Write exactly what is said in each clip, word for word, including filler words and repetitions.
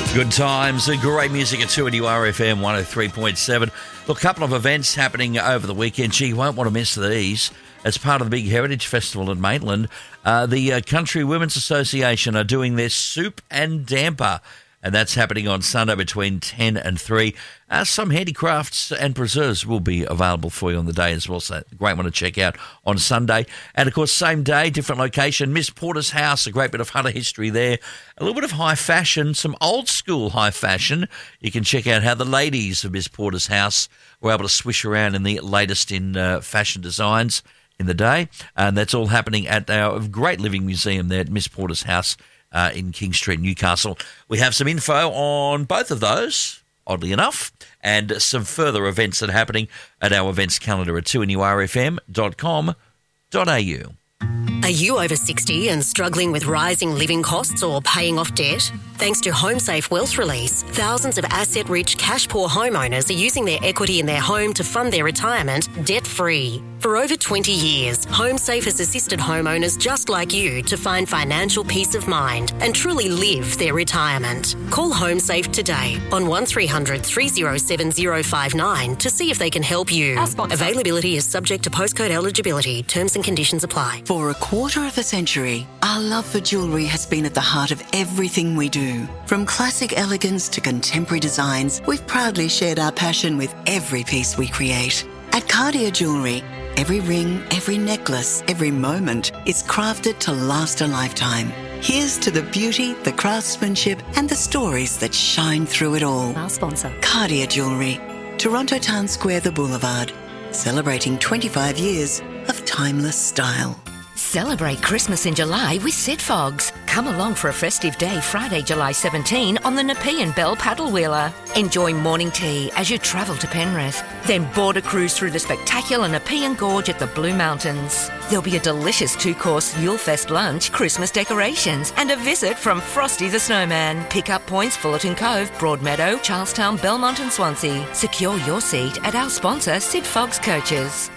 Good times and great music at two N U R F M one oh three point seven. Look, a couple of events happening over the weekend. Gee, you won't want to miss these. As part of the big Heritage Festival at Maitland, uh, the uh, Country Women's Association are doing their Soup and Damper, and that's happening on Sunday between ten and three. Uh, some handicrafts and preserves will be available for you on the day as well, so a great one to check out on Sunday. And, of course, same day, different location, Miss Porter's House, a great bit of Hunter history there. A little bit of high fashion, some old-school high fashion. You can check out how the ladies of Miss Porter's House were able to swish around in the latest in uh, fashion designs in the day. And that's all happening at our great living museum there at Miss Porter's House uh, in King Street, Newcastle. We have some info on both of those, oddly enough, and some further events that are happening at our events calendar at two N U R F M dot com dot a u. Are you over sixty and struggling with rising living costs or paying off debt? Thanks to HomeSafe Wealth Release, thousands of asset-rich, cash-poor homeowners are using their equity in their home to fund their retirement debt-free. For over twenty years, HomeSafe has assisted homeowners just like you to find financial peace of mind and truly live their retirement. Call HomeSafe today on one three hundred three oh seven oh five nine to see if they can help you. Availability is subject to postcode eligibility. Terms and conditions apply. For a quarter of a century, our love for jewellery has been at the heart of everything we do. From classic elegance to contemporary designs, we've proudly shared our passion with every piece we create. At Cartier Jewellery, every ring, every necklace, every moment is crafted to last a lifetime. Here's to the beauty, the craftsmanship, and the stories that shine through it all. Our sponsor. Cartier Jewellery, Toronto Town Square, the Boulevard, celebrating twenty-five years of timeless style. Celebrate Christmas in July with Sid Fogs. Come along for a festive day Friday, July seventeenth on the Nepean Bell Paddle Wheeler. Enjoy morning tea as you travel to Penrith. Then board a cruise through the spectacular Nepean Gorge at the Blue Mountains. There'll be a delicious two-course Yulefest lunch, Christmas decorations, and a visit from Frosty the Snowman. Pick up points Fullerton Cove, Broadmeadow, Charlestown, Belmont and Swansea. Secure your seat at our sponsor, Sid Fogs Coaches.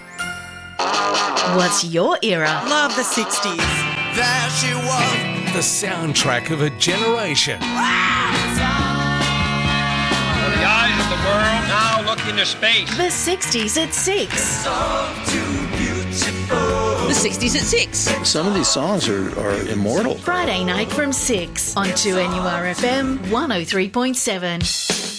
What's your era? Love the sixties. There she was, the soundtrack of a generation. The eyes of the world now look into space. The sixties at six. The sixties at six. Some of these songs are, are immortal. Friday night from six on two N U R F M one oh three point seven.